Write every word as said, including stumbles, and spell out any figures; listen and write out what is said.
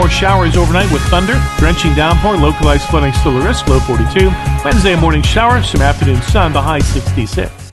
Or showers overnight with thunder, drenching downpour, localized flooding still a risk, low forty-two. Wednesday morning showers, some afternoon sun, the high sixty-six.